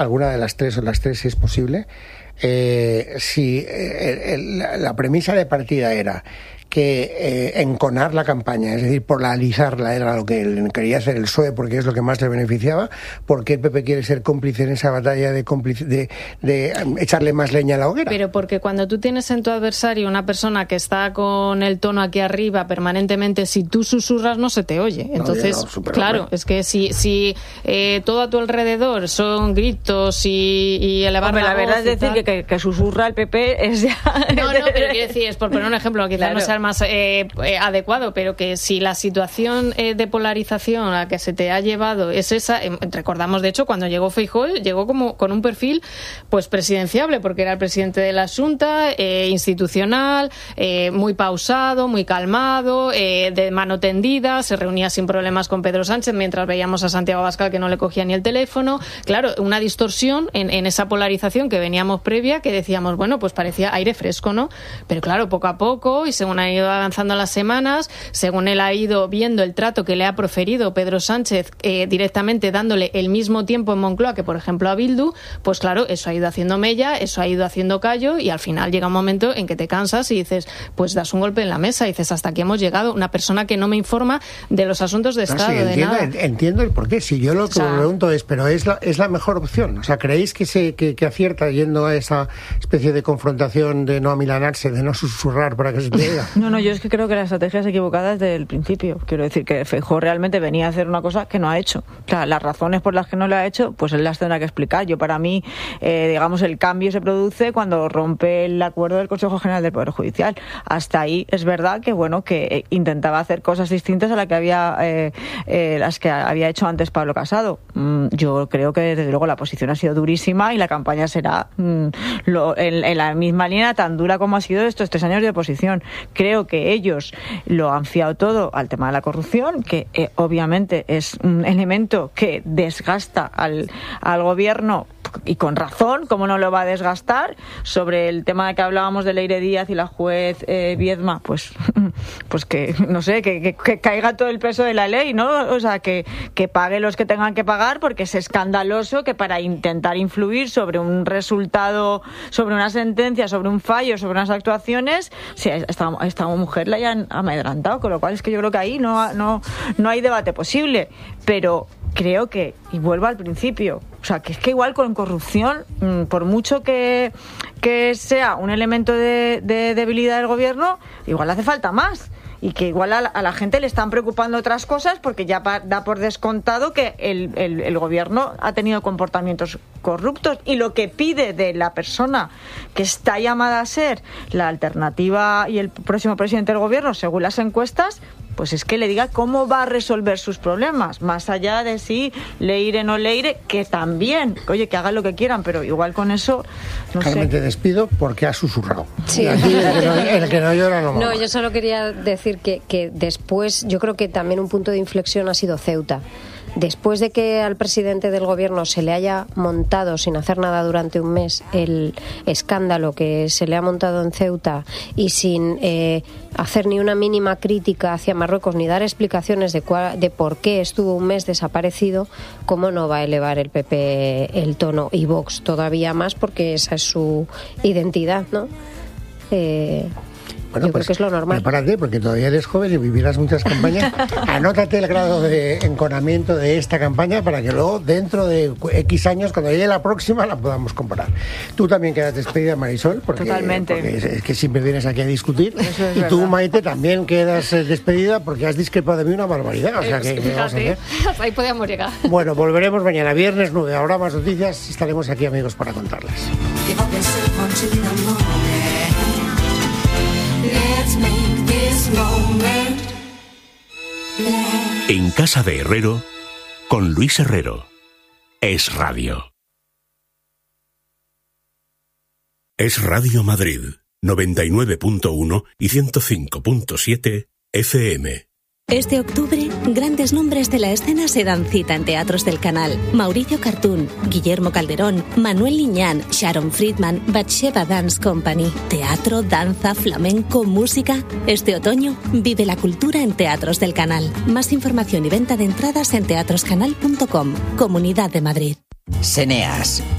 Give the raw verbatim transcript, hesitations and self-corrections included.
alguna de las tres o las tres si es posible. Eh, si eh, el, la premisa de partida era que eh, enconar la campaña, es decir, polarizarla, era lo que quería hacer el P S O E porque es lo que más le beneficiaba, porque el P P quiere ser cómplice en esa batalla de, cómplice, de, de echarle más leña a la hoguera. Pero porque cuando tú tienes en tu adversario una persona que está con el tono aquí arriba permanentemente, si tú susurras no se te oye. Entonces, no, no, claro, es que si, si eh, todo a tu alrededor son gritos y, y elevar Hombre, la, la verdad voz es decir que, que, que susurra el P P es ya... No, no, pero quiero decir, es por poner un ejemplo, quizás claro. no sea más eh, eh, adecuado, pero que si la situación eh, de polarización a la que se te ha llevado es esa, eh, recordamos de hecho cuando llegó Feijóo, llegó como con un perfil pues presidenciable, porque era el presidente de la Xunta, eh, institucional, eh, muy pausado, muy calmado, eh, de mano tendida, se reunía sin problemas con Pedro Sánchez, mientras veíamos a Santiago Abascal que no le cogía ni el teléfono. Claro, una distorsión en, en esa polarización que veníamos previa, que decíamos, bueno, pues parecía aire fresco, ¿no? Pero claro, poco a poco, y según ha ido avanzando las semanas, según él ha ido viendo el trato que le ha proferido Pedro Sánchez eh, directamente dándole el mismo tiempo en Moncloa que, por ejemplo, a Bildu, pues claro, eso ha ido haciendo mella, eso ha ido haciendo callo, y al final llega un momento en que te cansas y dices, pues das un golpe en la mesa y dices, hasta aquí hemos llegado, una persona que no me informa de los asuntos de Estado, no, sí, entiendo, de nada. Entiendo el porqué, si yo lo que o sea, me pregunto es, pero es la, es la mejor opción, o sea, ¿creéis que, se, que, que acierta yendo a esa especie de confrontación de no amilanarse, de no susurrar para que se te diga? No, no, yo es que creo que la estrategia es equivocada desde el principio. Quiero decir que Feijóo realmente venía a hacer una cosa que no ha hecho. Claro, las razones por las que no lo ha hecho, pues él las tendrá que explicar. Yo, para mí, eh, digamos, el cambio se produce cuando rompe el acuerdo del Consejo General del Poder Judicial. Hasta ahí es verdad que, bueno, que eh, intentaba hacer cosas distintas a las que había eh, eh, las que había hecho antes Pablo Casado. Mm, yo creo que, desde luego, la posición ha sido durísima y la campaña será mm, lo, en, en la misma línea tan dura como ha sido estos tres años de oposición. Creo que ellos lo han fiado todo al tema de la corrupción, que eh, obviamente es un elemento que desgasta al, al gobierno, y con razón, ¿cómo no lo va a desgastar? Sobre el tema de que hablábamos de Leire Díaz y la juez eh, Viedma, pues, pues que, no sé, que, que, que caiga todo el peso de la ley, ¿no? O sea, que, que pague los que tengan que pagar, porque es escandaloso que para intentar influir sobre un resultado, sobre una sentencia, sobre un fallo, sobre unas actuaciones, si a esta, a esta mujer la hayan amedrantado, con lo cual es que yo creo que ahí no, no, no hay debate posible. Pero creo que, y vuelvo al principio, o sea, que es que igual con corrupción, por mucho que, que sea un elemento de, de debilidad del gobierno, igual hace falta más. Y que igual a la, a la gente le están preocupando otras cosas, porque ya pa, da por descontado que el, el, el gobierno ha tenido comportamientos corruptos, y lo que pide de la persona que está llamada a ser la alternativa y el próximo presidente del gobierno, según las encuestas, pues es que le diga cómo va a resolver sus problemas, más allá de si leire o no leire, que también, oye, que hagan lo que quieran, pero igual con eso, no Carmen, sé. te despido porque has susurrado. Sí. Aquí el que no, el que no llora no mama. No, yo solo quería decir que, que después, yo creo que también un punto de inflexión ha sido Ceuta. Después de que al presidente del gobierno se le haya montado sin hacer nada durante un mes el escándalo que se le ha montado en Ceuta, y sin eh, hacer ni una mínima crítica hacia Marruecos ni dar explicaciones de, cuál, de por qué estuvo un mes desaparecido, ¿cómo no va a elevar el P P el tono, y Vox todavía más, porque esa es su identidad, ¿no? Eh... Bueno, yo pues, creo que es lo normal. Prepárate, porque todavía eres joven y vivirás muchas campañas. Anótate el grado de enconamiento de esta campaña para que luego, dentro de X años, cuando llegue la próxima, la podamos comparar. Tú también quedas despedida, Marisol, porque, Totalmente. porque es, es que siempre vienes aquí a discutir. Eso es y verdad. tú, Maite, también quedas despedida porque has discrepado de mí una barbaridad. O sea, Eh, que, sí, ¿qué vamos a hacer? hasta ahí podíamos llegar. Bueno, volveremos mañana, viernes nueve. Ahora más noticias. Estaremos aquí, amigos, para contarles. En Casa de Herrero, con Luis Herrero. Es Radio. Es Radio Madrid, noventa y nueve punto uno y ciento cinco punto siete F M. Este octubre, grandes nombres de la escena se dan cita en Teatros del Canal. Mauricio Cartún, Guillermo Calderón, Manuel Liñán, Sharon Friedman, Batsheva Dance Company. Teatro, danza, flamenco, música. Este otoño, vive la cultura en Teatros del Canal. Más información y venta de entradas en teatroscanal punto com. Comunidad de Madrid. Seneas.